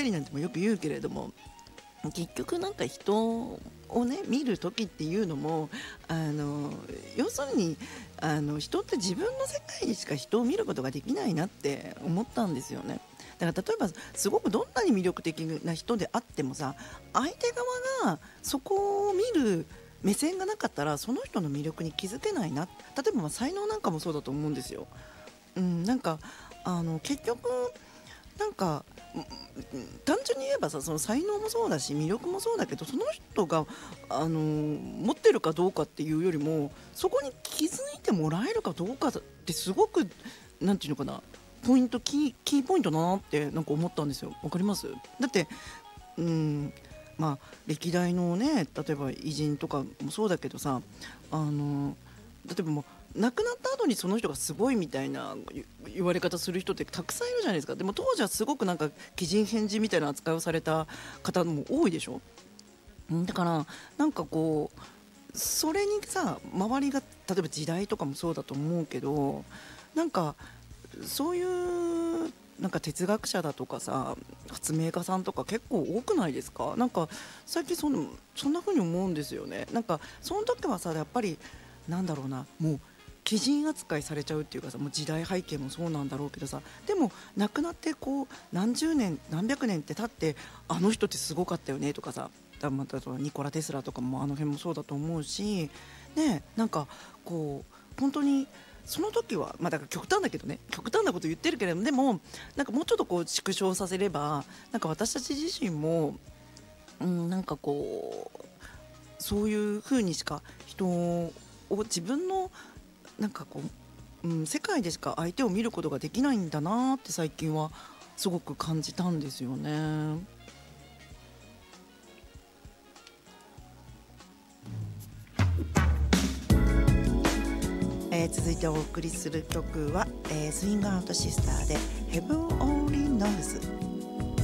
理なんてもよく言うけれども、結局なんか人をね見る時っていうのも要するに人って自分の世界にしか人を見ることができないなって思ったんですよね。だから例えばすごくどんなに魅力的な人であってもさ、相手側がそこを見る目線がなかったらその人の魅力に気づけないな。例えば才能なんかもそうだと思うんですよ。なんか結局なんか単純に言えばさ、その才能もそうだし魅力もそうだけど、その人が持ってるかどうかっていうよりも、そこに気づいてもらえるかどうかってすごくなんていうのかな、キーポイントだなってなんか思ったんですよ。わかります？だってまあ歴代のね、例えば偉人とかもそうだけどさ、例えばもう亡くなった後にその人がすごいみたいな言われ方する人ってたくさんいるじゃないですか。でも当時はすごくなんか奇人変人みたいな扱いをされた方も多いでしょ。だからなんかこうそれにさ、周りが例えば時代とかもそうだと思うけど、なんかそういうなんか哲学者だとかさ、発明家さんとか結構多くないですか？なんか最近そんな風に思うんですよね。なんかその時はさ、やっぱりなんだろうな、もう奇人扱いされちゃうっていうかさ、もう時代背景もそうなんだろうけどさ、でも亡くなってこう何十年何百年って経って、あの人ってすごかったよねとかさ、またニコラ・テスラとかもあの辺もそうだと思うしね。なんかこう本当にその時は、だから極端だけどね、極端なこと言ってるけれども、でもなんかもうちょっとこう縮小させれば、なんか私たち自身も、なんかこうそういう風にしか人を自分のなんかこう、世界でしか相手を見ることができないんだなって最近はすごく感じたんですよね。続いてお送りする曲は、スイングアウトシスターで Heaven Only Knows。